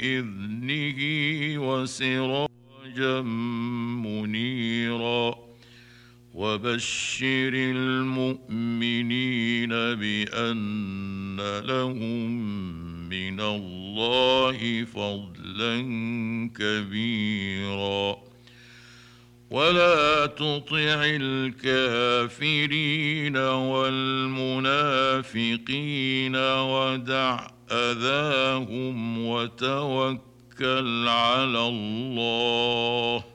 بإذنه وسراجا منيرا وبشر المؤمنين بأن لهم من الله فضلا كبيرا ولا تطع الكافرين والمنافقين ودع أذاهم وتوكل على الله